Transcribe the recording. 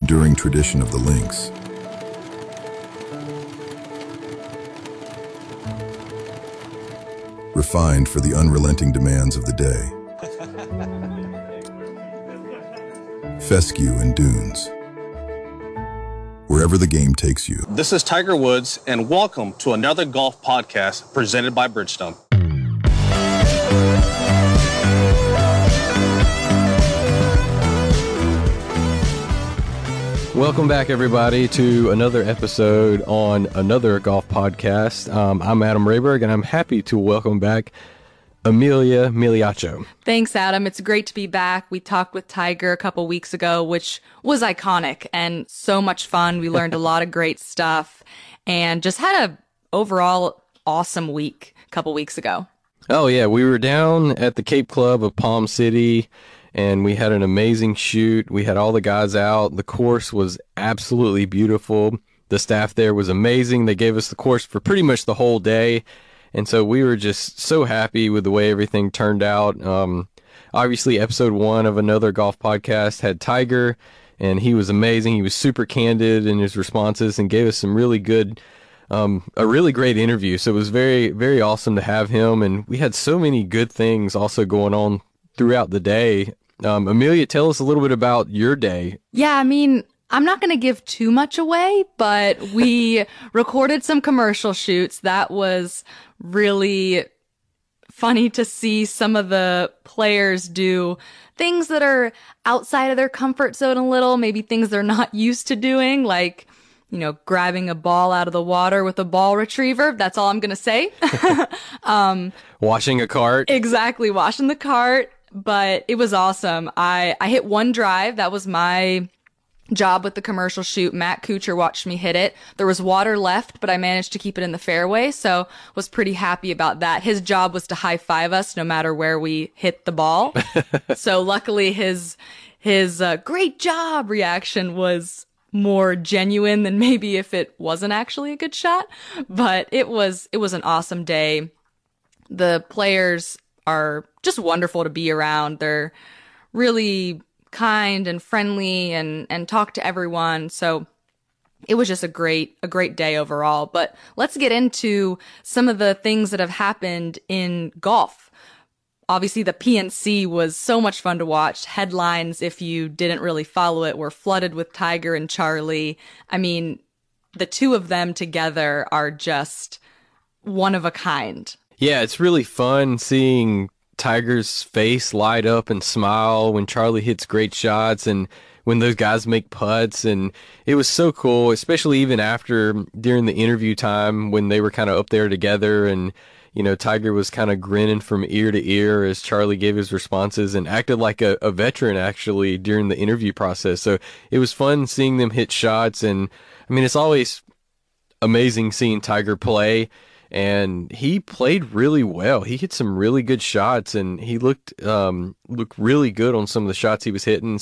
enduring tradition of the Lynx. Refined for the unrelenting demands of the day. Fescue and dunes. Wherever the game takes you. This is Tiger Woods, and welcome to another golf podcast presented by Bridgestone. Welcome back, everybody, to another episode on another golf podcast. I'm Adam Rayberg, and I'm happy to welcome back Amelia Migliaccio. Thanks, Adam. It's great to be back. We talked with Tiger a couple weeks ago, which was iconic and so much fun. We learned a lot of great stuff and just had a overall awesome week a couple weeks ago. Oh, yeah. We were down at the Cape Club of Palm City, and we had an amazing shoot. We had all the guys out. The course was absolutely beautiful. The staff there was amazing. They gave us the course for pretty much the whole day. And so we were just so happy with the way everything turned out. Obviously, episode 1 of another golf podcast had Tiger, and he was amazing. He was super candid in his responses and gave us some really good, a really great interview. So it was very, very awesome to have him. And we had so many good things also going on throughout the day. Amelia, tell us a little bit about your day. Yeah, I mean, I'm not going to give too much away, but we recorded some commercial shoots. That was really funny to see some of the players do things that are outside of their comfort zone a little, maybe things they're not used to doing, like, you know, grabbing a ball out of the water with a ball retriever. That's all I'm going to say. Washing a cart. Exactly, washing the cart. But it was awesome. I hit one drive. That was my job with the commercial shoot. Matt Kuchar watched me hit it. There was water left, but I managed to keep it in the fairway, so was pretty happy about that. His job was to high five us no matter where we hit the ball. So luckily his great job reaction was more genuine than maybe if it wasn't actually a good shot. But it was an awesome day. The players are just wonderful to be around. They're really kind and friendly and talk to everyone. So it was just a great day overall. But let's get into some of the things that have happened in golf. Obviously, the PNC was so much fun to watch. Headlines, if you didn't really follow it, were flooded with Tiger and Charlie. I mean, the two of them together are just one of a kind. Yeah, it's really fun seeing Tiger's face light up and smile when Charlie hits great shots and when those guys make putts. And it was so cool, especially even during the interview time when they were kind of up there together and, you know, Tiger was kind of grinning from ear to ear as Charlie gave his responses and acted like a veteran actually during the interview process. So it was fun seeing them hit shots. And I mean, it's always amazing seeing Tiger play. And he played really well. He hit some really good shots, and he looked really good on some of the shots he was hitting.